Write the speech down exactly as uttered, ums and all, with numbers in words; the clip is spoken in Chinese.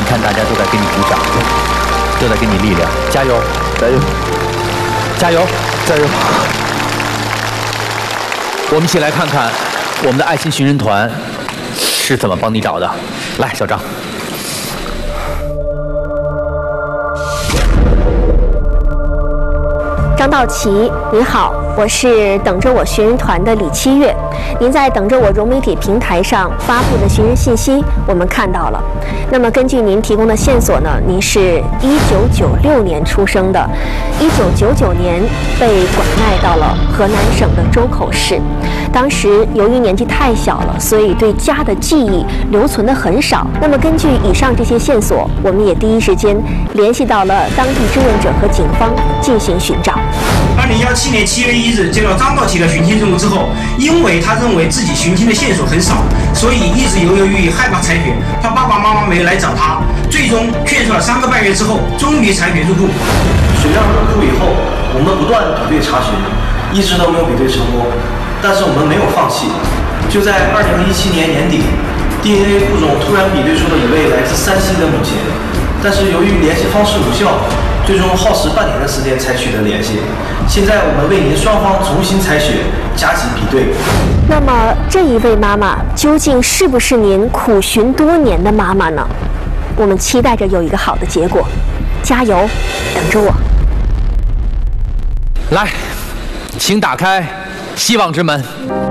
看大家都在给你鼓掌，都在给你力量，加油，加油，加油，加油！我们一起来看看我们的爱心寻人团是怎么帮你找的。来，小张。 张道奇，你好，我是等着我寻人团的李七月。您在等着我融媒体平台上发布的寻人信息，我们看到了。那么根据您提供的线索呢，您是一九九六年出生的，一九九九年被拐卖到了河南省的周口市。当时由于年纪太小了，所以对家的记忆留存的很少。那么根据以上这些线索，我们也第一时间联系到了当地志愿者和警方进行寻找。 二零幺七年七月一日接到张道奇的寻亲任务之后，因为他认为自己寻亲的线索很少，所以一直犹犹豫豫，害怕采血，他爸爸妈妈没有来找他，最终劝说了三个半月之后，终于采血入库。 血样入库以后，我们不断比对查询，一直都没有比对成功，但是我们没有放弃。就在二零一七年年底 ，D N A 物种突然比对出了一位来自山西的母亲，但是由于联系方式无效。 最终耗时半年的时间才取得联系。现在我们为您双方重新采血，加急比对。 那么这一位妈妈究竟是不是您苦寻多年的妈妈呢？我们期待着有一个好的结果，加油，等着我。 来，请打开希望之门。